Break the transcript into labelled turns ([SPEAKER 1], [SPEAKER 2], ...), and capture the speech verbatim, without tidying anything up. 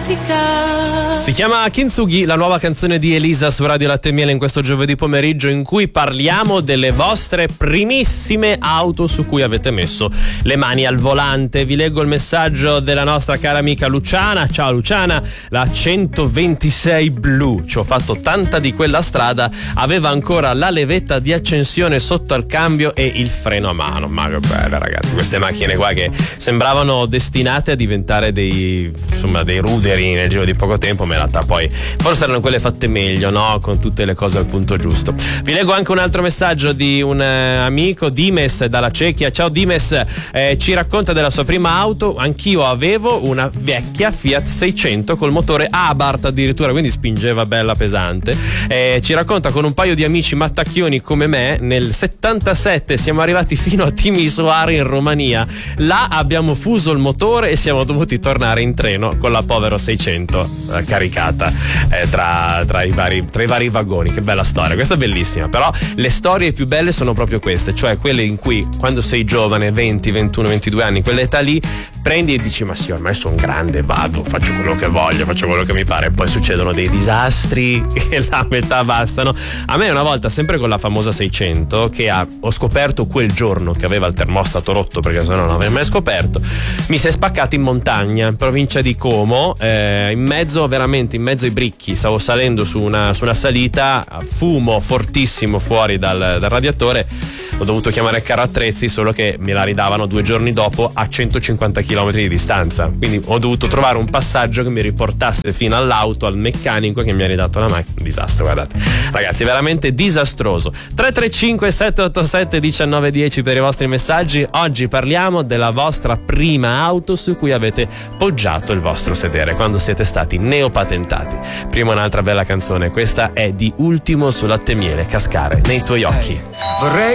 [SPEAKER 1] dimentica.
[SPEAKER 2] Si chiama Kintsugi, la nuova canzone di Elisa su Radio Latte e Miele in questo giovedì pomeriggio, in cui parliamo delle vostre primissime auto su cui avete messo le mani al volante. Vi leggo il messaggio della nostra cara amica Luciana. Ciao Luciana, la centoventisei blu, ci ho fatto tanta di quella strada, aveva ancora la levetta di accensione sotto al cambio e il freno a mano. Ma che belle, ragazzi, queste macchine qua che sembravano destinate a diventare dei, insomma, dei ruderi nel giro di poco tempo, ma in realtà poi forse erano quelle fatte meglio, no? Con tutte le cose al punto giusto. Vi leggo anche un altro messaggio di un eh, amico, Dimes dalla Cechia. Ciao Dimes, eh, ci racconta della sua prima auto. Anch'io avevo una vecchia Fiat seicento col motore Abarth addirittura, quindi spingeva bella pesante. Eh, ci racconta, con un paio di amici mattacchioni come me, nel settantasette siamo arrivati fino a Timisoara in Romania. Là abbiamo fuso il motore e siamo dovuti tornare in treno con la povero seicento eh, caricata eh, tra, tra, i vari, tra i vari vagoni. Che bella storia, questa è bellissima. Però le storie più belle sono proprio queste, cioè quelle in cui quando sei giovane, venti, ventuno, ventidue anni, quell'età lì, prendi e dici: ma sì, ormai sono grande, vado, faccio quello che voglio, faccio quello che mi pare. E poi succedono dei disastri e la metà bastano. A me una volta, sempre con la famosa seicento, che ha, ho scoperto quel giorno che aveva il termostato rotto, perché sennò non l'avrei mai scoperto, mi si è spaccato in montagna, in provincia di Como, eh, in mezzo, veramente in mezzo ai bricchi. Stavo salendo su una, su una salita, fumo fortissimo fuori dal, dal radiatore. Ho dovuto chiamare il carro attrezzi, solo che me la ridavano due giorni dopo a centocinquanta chilometri di distanza, quindi ho dovuto trovare un passaggio che mi riportasse fino all'auto, al meccanico che mi ha ridato la macchina. Un disastro, guardate ragazzi, veramente disastroso. Tre tre cinque sette otto sette uno nove uno zero per i vostri messaggi. Oggi parliamo della vostra prima auto su cui avete poggiato il vostro sedere quando siete stati neopatentati. Prima un'altra bella canzone, questa è di Ultimo su Latte e Miele, Cascare nei tuoi occhi.
[SPEAKER 3] Vorrei